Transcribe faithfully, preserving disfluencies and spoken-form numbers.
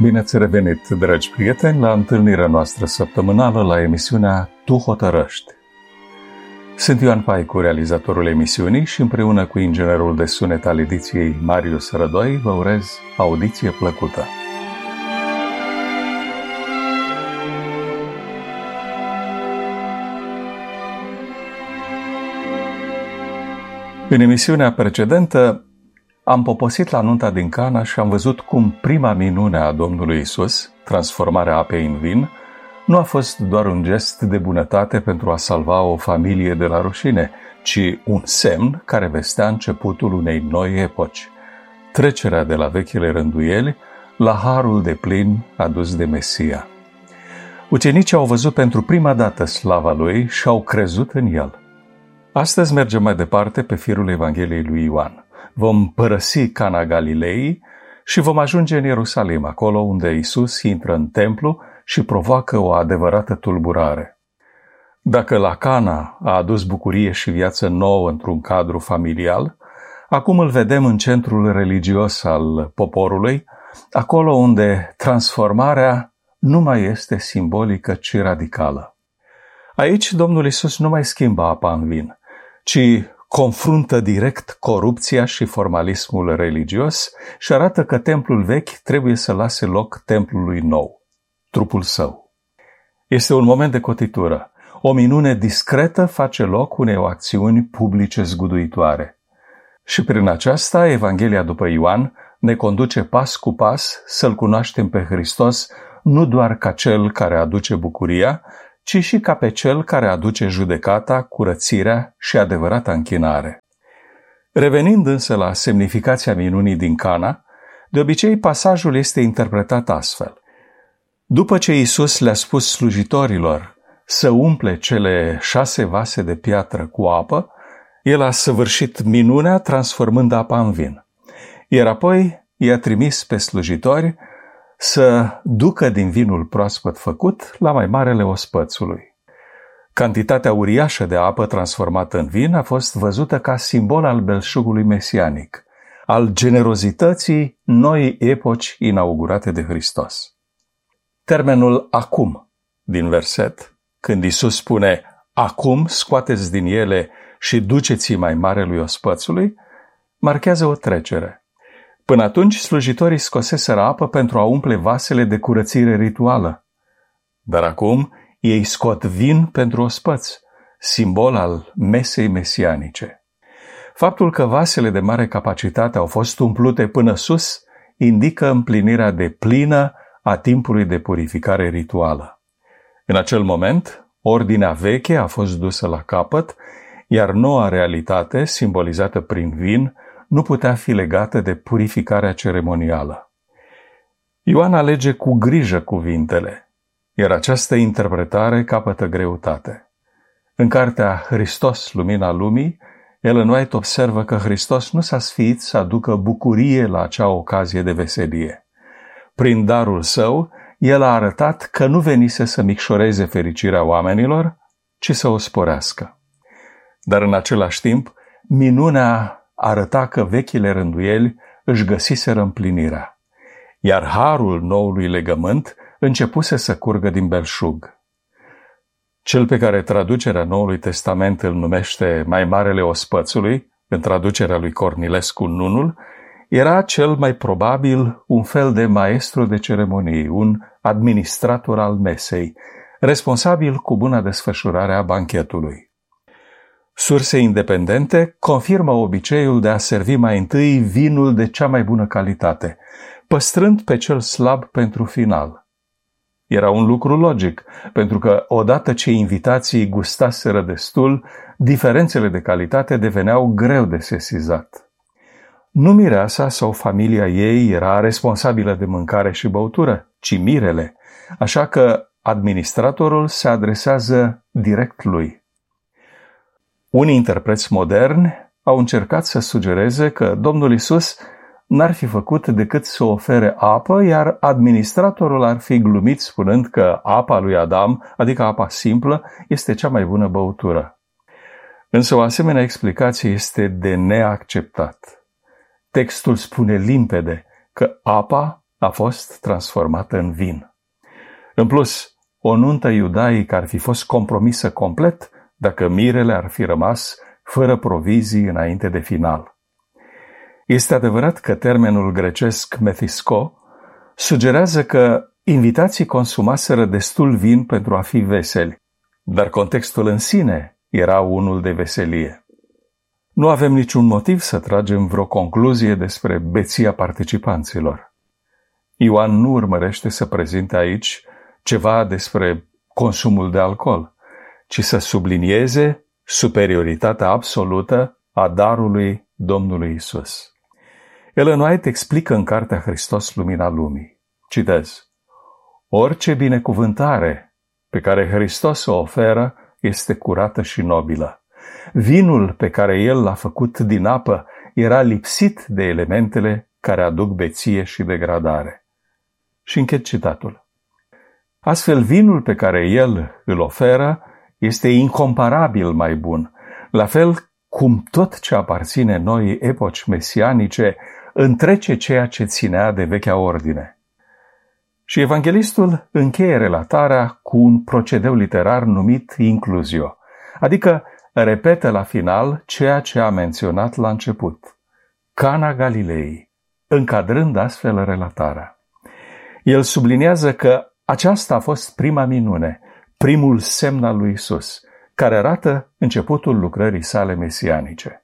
Bine ați revenit, dragi prieteni, la întâlnirea noastră săptămânală la emisiunea Tu hotărăști. Sunt Ioan Paicu, realizatorul emisiunii, și împreună cu inginerul de sunet al ediției Marius Rădoi vă urez audiție plăcută. În emisiunea precedentă am poposit la nunta din Cana și am văzut cum prima minune a Domnului Isus, transformarea apei în vin, nu a fost doar un gest de bunătate pentru a salva o familie de la rușine, ci un semn care vestea începutul unei noi epoci, trecerea de la vechile rânduieli la harul deplin adus de Mesia. Ucenicii au văzut pentru prima dată slava lui și au crezut în el. Astăzi mergem mai departe pe firul Evangheliei lui Ioan. Vom părăsi Cana Galilei și vom ajunge în Ierusalim, acolo unde Isus intră în templu și provoacă o adevărată tulburare. Dacă la Cana a adus bucurie și viață nouă într-un cadru familial, acum îl vedem în centrul religios al poporului, acolo unde transformarea nu mai este simbolică, ci radicală. Aici Domnul Isus nu mai schimbă apa în vin, ci confruntă direct corupția și formalismul religios și arată că templul vechi trebuie să lase loc templului nou, trupul său. Este un moment de cotitură. O minune discretă face loc unei acțiuni publice zguduitoare. Și prin aceasta, Evanghelia după Ioan ne conduce pas cu pas să-L cunoaștem pe Hristos nu doar ca Cel care aduce bucuria, ci și ca pe Cel care aduce judecata, curățirea și adevărata închinare. Revenind însă la semnificația minunii din Cana, de obicei pasajul este interpretat astfel. După ce Iisus le-a spus slujitorilor să umple cele șase vase de piatră cu apă, El a săvârșit minunea transformând apa în vin. Iar apoi i-a trimis pe slujitori să ducă din vinul proaspăt făcut la mai marele ospățului. Cantitatea uriașă de apă transformată în vin a fost văzută ca simbol al belșugului mesianic, al generozității noii epoci inaugurate de Hristos. Termenul acum din verset, când Iisus spune acum scoateți din ele și duceți mai marelui ospățului, marchează o trecere. Până atunci, slujitorii scoseseră apă pentru a umple vasele de curățire rituală. Dar acum ei scot vin pentru ospăț, simbol al mesei mesianice. Faptul că vasele de mare capacitate au fost umplute până sus indică împlinirea deplină a timpului de purificare rituală. În acel moment, ordinea veche a fost dusă la capăt, iar noua realitate, simbolizată prin vin, nu putea fi legată de purificarea ceremonială. Ioan alege cu grijă cuvintele, iar această interpretare capătă greutate. În cartea Hristos, lumina lumii, Ellen White observă că Hristos nu s-a sfiit să aducă bucurie la acea ocazie de veselie. Prin darul său, El a arătat că nu venise să micșoreze fericirea oamenilor, ci să o sporească. Dar în același timp, minunea arăta că vechile rânduieli își găsiseră împlinirea, iar harul noului legământ începuse să curgă din belșug. Cel pe care traducerea Noului Testament îl numește mai marele ospățului, în traducerea lui Cornilescu Nunul, era cel mai probabil un fel de maestru de ceremonii, un administrator al mesei, responsabil cu buna desfășurare a banchetului. Surse independente confirmă obiceiul de a servi mai întâi vinul de cea mai bună calitate, păstrând pe cel slab pentru final. Era un lucru logic, pentru că odată ce invitații gustaseră destul, diferențele de calitate deveneau greu de sesizat. Nu mireasa sau familia ei era responsabilă de mâncare și băutură, ci mirele, așa că administratorul se adresează direct lui. Unii interpreți moderni au încercat să sugereze că Domnul Isus n-ar fi făcut decât să ofere apă, iar administratorul ar fi glumit spunând că apa lui Adam, adică apa simplă, este cea mai bună băutură. Însă o asemenea explicație este de neacceptat. Textul spune limpede că apa a fost transformată în vin. În plus, o nuntă iudaică ar fi fost compromisă complet dacă mirele ar fi rămas fără provizii înainte de final. Este adevărat că termenul grecesc methisco sugerează că invitații consumaseră destul vin pentru a fi veseli, dar contextul în sine era unul de veselie. Nu avem niciun motiv să tragem vreo concluzie despre beția participanților. Ioan nu urmărește să prezinte aici ceva despre consumul de alcool, ci să sublinieze superioritatea absolută a darului Domnului Isus. Ellen White explică în cartea Hristos, Lumina Lumii. Citez: orice binecuvântare pe care Hristos o oferă este curată și nobilă. Vinul pe care El l-a făcut din apă era lipsit de elementele care aduc beție și degradare. Și închid citatul. Astfel, vinul pe care El îl oferă este incomparabil mai bun, la fel cum tot ce aparține noii epoci mesianice întrece ceea ce ținea de vechea ordine. Și evanghelistul încheie relatarea cu un procedeu literar numit inclusio, adică repetă la final ceea ce a menționat la început, Cana Galilei, încadrând astfel relatarea. El subliniază că aceasta a fost prima minune, primul semn al lui Isus, care arată începutul lucrării sale mesianice.